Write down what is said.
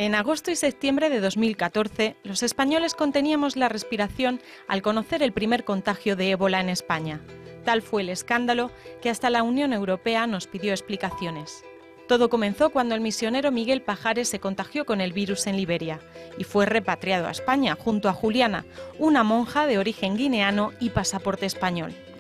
En agosto y septiembre de 2014, los españoles conteníamos la respiración al conocer el primer contagio de ébola en España. Tal fue el escándalo que hasta la Unión Europea nos pidió explicaciones. Todo comenzó cuando el misionero Miguel Pajares se contagió con el virus en Liberia y fue repatriado a España junto a Juliana, una monja de origen guineano y pasaporte español.